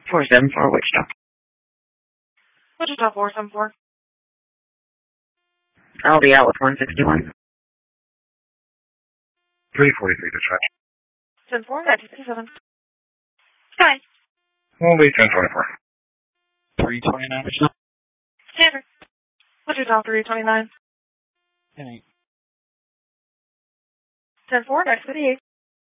474 Wichita. Wichita 474. I'll be out with 161. 343 dispatch. 10-4, 1967. Hi. We'll be 1024. 329 Wichita. Standard. Wichita 329. 10-8. 10-4, 958.